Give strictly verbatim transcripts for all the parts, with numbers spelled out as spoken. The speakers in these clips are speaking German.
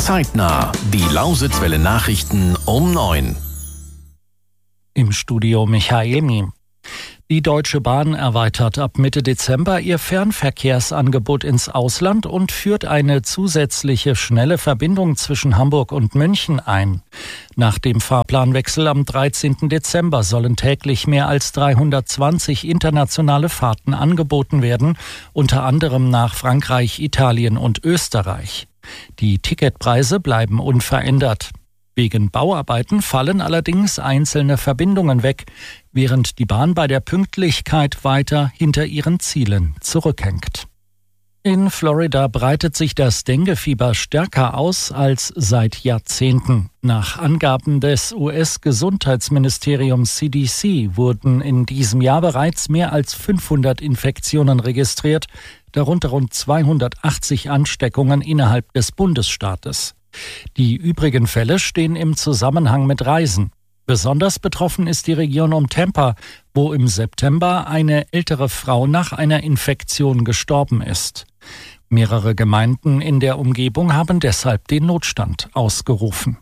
Zeitnah, die Lausitzwelle Nachrichten um neun. Im Studio Michael Miem. Die Deutsche Bahn erweitert ab Mitte Dezember ihr Fernverkehrsangebot ins Ausland und führt eine zusätzliche schnelle Verbindung zwischen Hamburg und München ein. Nach dem Fahrplanwechsel am dreizehnten Dezember sollen täglich mehr als dreihundertzwanzig internationale Fahrten angeboten werden, unter anderem nach Frankreich, Italien und Österreich. Die Ticketpreise bleiben unverändert. Wegen Bauarbeiten fallen allerdings einzelne Verbindungen weg, während die Bahn bei der Pünktlichkeit weiter hinter ihren Zielen zurückhängt. In Florida breitet sich das Denguefieber stärker aus als seit Jahrzehnten. Nach Angaben des U S-Gesundheitsministeriums C D C wurden in diesem Jahr bereits mehr als fünfhundert Infektionen registriert, darunter rund zweihundertachtzig Ansteckungen innerhalb des Bundesstaates. Die übrigen Fälle stehen im Zusammenhang mit Reisen. Besonders betroffen ist die Region um Tampa, wo im September eine ältere Frau nach einer Infektion gestorben ist. Mehrere Gemeinden in der Umgebung haben deshalb den Notstand ausgerufen.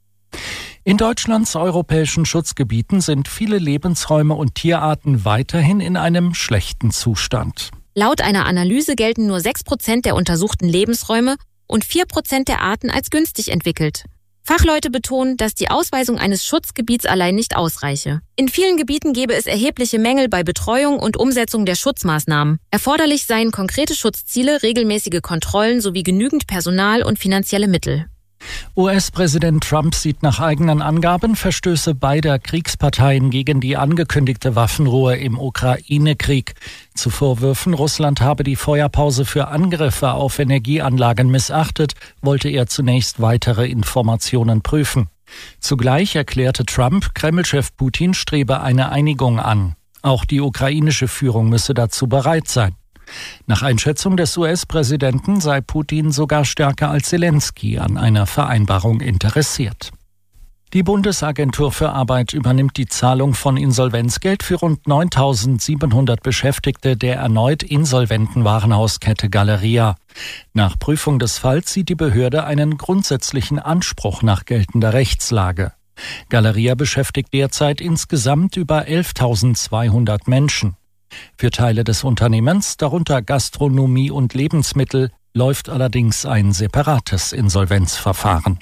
In Deutschlands europäischen Schutzgebieten sind viele Lebensräume und Tierarten weiterhin in einem schlechten Zustand. Laut einer Analyse gelten nur sechs Prozent der untersuchten Lebensräume und vier Prozent der Arten als günstig entwickelt. Fachleute betonen, dass die Ausweisung eines Schutzgebiets allein nicht ausreiche. In vielen Gebieten gebe es erhebliche Mängel bei Betreuung und Umsetzung der Schutzmaßnahmen. Erforderlich seien konkrete Schutzziele, regelmäßige Kontrollen sowie genügend Personal und finanzielle Mittel. U S-Präsident Trump sieht nach eigenen Angaben Verstöße beider Kriegsparteien gegen die angekündigte Waffenruhe im Ukraine-Krieg. Zu Vorwürfen, Russland habe die Feuerpause für Angriffe auf Energieanlagen missachtet, wollte er zunächst weitere Informationen prüfen. Zugleich erklärte Trump, Kreml-Chef Putin strebe eine Einigung an. Auch die ukrainische Führung müsse dazu bereit sein. Nach Einschätzung des U S-Präsidenten sei Putin sogar stärker als Zelensky an einer Vereinbarung interessiert. Die Bundesagentur für Arbeit übernimmt die Zahlung von Insolvenzgeld für rund neuntausendsiebenhundert Beschäftigte der erneut insolventen Warenhauskette Galeria. Nach Prüfung des Falls sieht die Behörde einen grundsätzlichen Anspruch nach geltender Rechtslage. Galeria beschäftigt derzeit insgesamt über elftausendzweihundert Menschen. Für Teile des Unternehmens, darunter Gastronomie und Lebensmittel, läuft allerdings ein separates Insolvenzverfahren.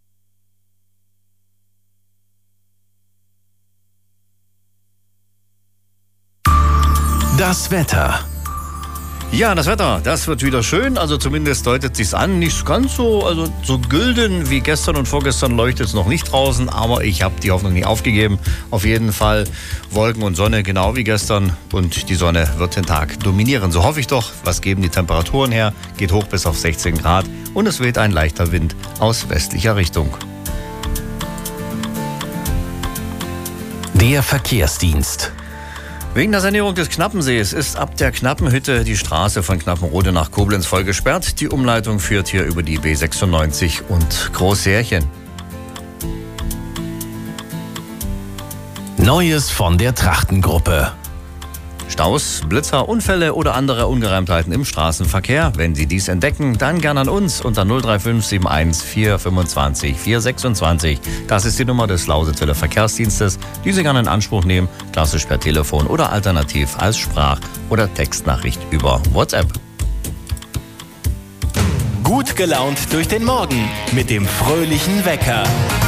Das Wetter. Ja, das Wetter, das wird wieder schön, also zumindest deutet sich's an. Nicht ganz so, also so gülden wie gestern und vorgestern leuchtet es noch nicht draußen, aber ich habe die Hoffnung nie aufgegeben. Auf jeden Fall Wolken und Sonne, genau wie gestern, und die Sonne wird den Tag dominieren. So hoffe ich doch. Was geben die Temperaturen her? Geht hoch bis auf sechzehn Grad und es weht ein leichter Wind aus westlicher Richtung. Der Verkehrsdienst. Wegen der Sanierung des Knappensees ist ab der Knappenhütte die Straße von Knappenrode nach Koblenz voll gesperrt. Die Umleitung führt hier über die B sechsundneunzig und Großsärchen. Neues von der Trachtengruppe. Staus, Blitzer, Unfälle oder andere Ungereimtheiten im Straßenverkehr. Wenn Sie dies entdecken, dann gern an uns unter null drei fünf sieben eins vier fünfundzwanzig vier sechsundzwanzig. Das ist die Nummer des Lausitzwelle Verkehrsdienstes, die Sie gerne in Anspruch nehmen, klassisch per Telefon oder alternativ als Sprach- oder Textnachricht über WhatsApp. Gut gelaunt durch den Morgen mit dem fröhlichen Wecker.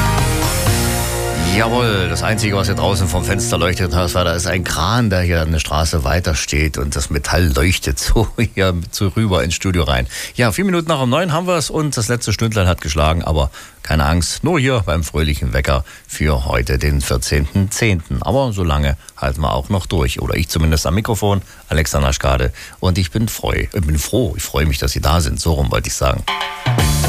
Jawohl, das Einzige, was hier draußen vom Fenster leuchtet, war, da ist ein Kran, der hier eine Straße weiter steht und das Metall leuchtet so hier so rüber ins Studio rein. Ja, vier Minuten nach um neun haben wir es und das letzte Stündlein hat geschlagen, aber keine Angst, nur hier beim fröhlichen Wecker für heute, den vierzehnten zehnten Aber so lange halten wir auch noch durch, oder ich zumindest am Mikrofon, Alexander Skade, und ich bin, freu, ich bin froh, ich freue mich, dass Sie da sind, so rum wollte ich sagen.